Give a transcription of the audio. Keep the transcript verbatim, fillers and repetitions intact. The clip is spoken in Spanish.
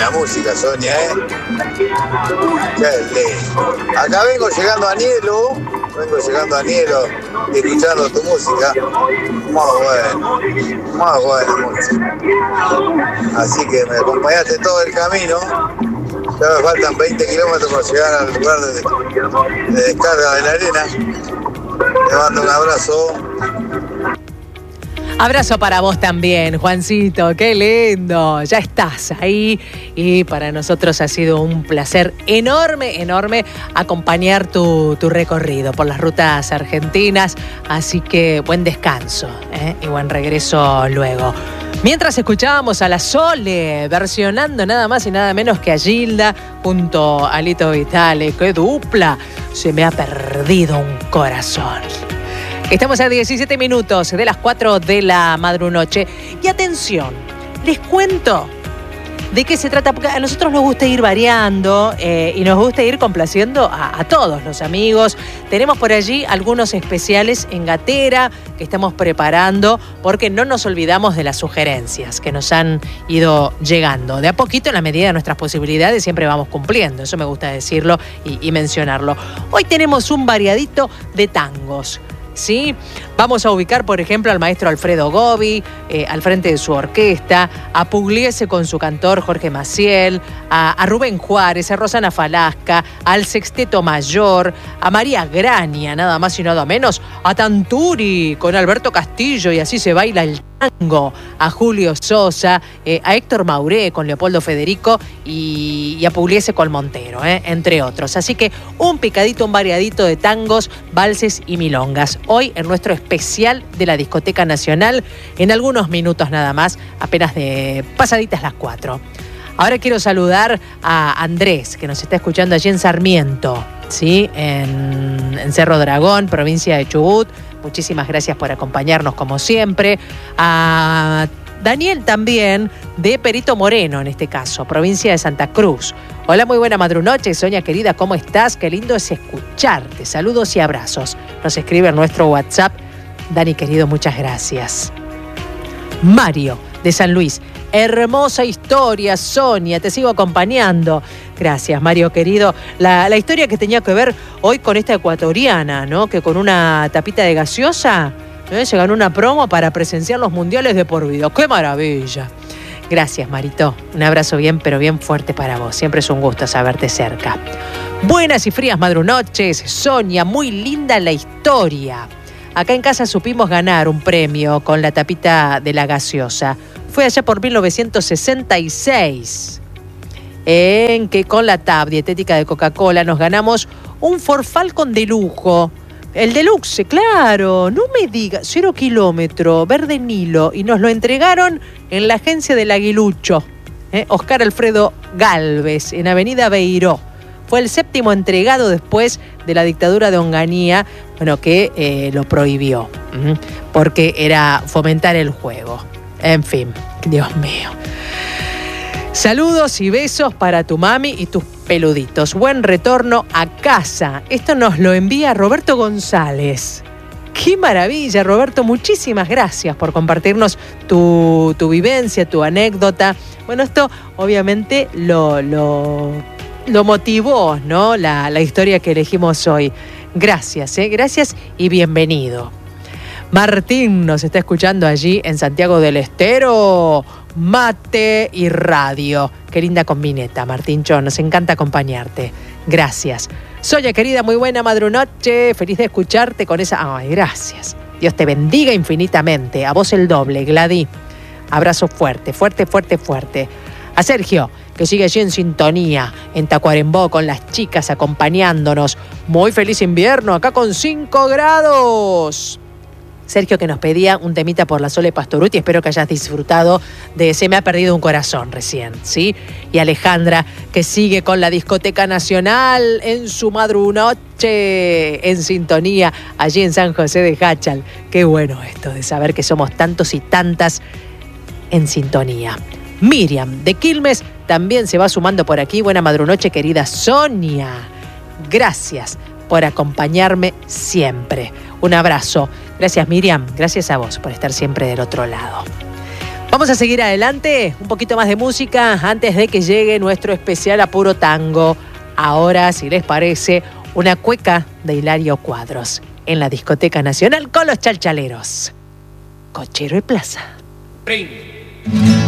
buena música, Sonia, ¿eh? Qué lindo. Acá vengo llegando a Nielo, vengo llegando a Nielo, escuchando tu música. Muy bueno, muy buena música. Así que me acompañaste todo el camino. Ya me faltan veinte kilómetros para llegar al lugar de, de descarga de la arena. Te mando un abrazo. Abrazo para vos también, Juancito, qué lindo, ya estás ahí y para nosotros ha sido un placer enorme, enorme acompañar tu, tu recorrido por las rutas argentinas, así que buen descanso, ¿eh? Y buen regreso luego. Mientras escuchábamos a la Sole versionando nada más y nada menos que a Gilda junto a Lito Vitale, qué dupla, se me ha perdido un corazón. Estamos a diecisiete minutos de las cuatro de la madrunoche. Y atención, les cuento de qué se trata, porque a nosotros nos gusta ir variando eh, y nos gusta ir complaciendo a, a todos los amigos. Tenemos por allí algunos especiales en Gatera que estamos preparando porque no nos olvidamos de las sugerencias que nos han ido llegando. De a poquito, en la medida de nuestras posibilidades, siempre vamos cumpliendo. Eso me gusta decirlo y, y mencionarlo. Hoy tenemos un variadito de tangos. ¿Sí? Vamos a ubicar, por ejemplo, al maestro Alfredo Gobi eh, al frente de su orquesta, a Pugliese con su cantor Jorge Maciel, a, a Rubén Juárez, a Rosana Falasca, al Sexteto Mayor, a María Grania, nada más y nada menos, a Tanturi con Alberto Castillo y Así se baila el tango, a Julio Sosa, eh, a Héctor Mauré con Leopoldo Federico y, y a Pugliese con Montero, eh, entre otros. Así que un picadito, un variadito de tangos, valses y milongas. Hoy en nuestro especial de la Discoteca Nacional, en algunos minutos nada más, apenas de pasaditas las cuatro. Ahora quiero saludar a Andrés, que nos está escuchando allí en Sarmiento, ¿sí? En, en Cerro Dragón, provincia de Chubut. Muchísimas gracias por acompañarnos como siempre. A Daniel también, de Perito Moreno en este caso, provincia de Santa Cruz. Hola, muy buena madrunoche, Sonia querida, ¿cómo estás? Qué lindo es escucharte. Saludos y abrazos. Nos escribe en nuestro WhatsApp. Dani querido, muchas gracias. Mario, de San Luis. Hermosa historia, Sonia, te sigo acompañando. Gracias, Mario querido. La, la historia que tenía que ver hoy con esta ecuatoriana, ¿no? Que con una tapita de gaseosa ¿eh? se ganó una promo para presenciar los mundiales de por vida. ¡Qué maravilla! Gracias, Marito. Un abrazo bien, pero bien fuerte para vos. Siempre es un gusto saberte cerca. Buenas y frías madrunoches, Sonia, muy linda la historia. Acá en casa supimos ganar un premio con la tapita de la gaseosa. Fue allá por mil novecientos sesenta y seis, en que con la T A B dietética de Coca-Cola nos ganamos un Ford Falcon de lujo. El deluxe, claro, no me digas, cero kilómetro, verde Nilo, y nos lo entregaron en la agencia del Aguilucho, ¿eh? Oscar Alfredo Galvez, en Avenida Beiró. Fue el séptimo entregado después de la dictadura de Onganía, bueno, que eh, lo prohibió, ¿eh? porque era fomentar el juego. En fin, Dios mío. Saludos y besos para tu mami y tus peluditos. Buen retorno a casa. Esto nos lo envía Roberto González. ¡Qué maravilla, Roberto! Muchísimas gracias por compartirnos tu, tu vivencia, tu anécdota. Bueno, esto obviamente lo, lo, lo motivó, ¿no? La, la historia que elegimos hoy. Gracias, ¿eh? Gracias y bienvenido. Martín nos está escuchando allí en Santiago del Estero. Mate y radio. Qué linda combineta, Martín Chon. Nos encanta acompañarte. Gracias. Sonia querida, muy buena madrunoche. Feliz de escucharte con esa... Ay, gracias. Dios te bendiga infinitamente. A vos el doble, Gladys. Abrazo fuerte, fuerte, fuerte, fuerte. A Sergio, que sigue allí en sintonía, en Tacuarembó, con las chicas acompañándonos. Muy feliz invierno, acá con cinco grados. Sergio, que nos pedía un temita por la Sole Pastorutti. Espero que hayas disfrutado de Se me ha perdido un corazón recién, ¿sí? Y Alejandra, que sigue con la Discoteca Nacional en su madrunoche, en sintonía, allí en San José de Jáchal. Qué bueno esto de saber que somos tantos y tantas en sintonía. Miriam, de Quilmes, también se va sumando por aquí. Buena madrunoche, querida Sonia. Gracias por acompañarme siempre. Un abrazo. Gracias, Miriam. Gracias a vos por estar siempre del otro lado. Vamos a seguir adelante, un poquito más de música antes de que llegue nuestro especial a puro tango. Ahora, si les parece, una cueca de Hilario Cuadros en la Discoteca Nacional con los Chalchaleros. Cochero y Plaza. Ring.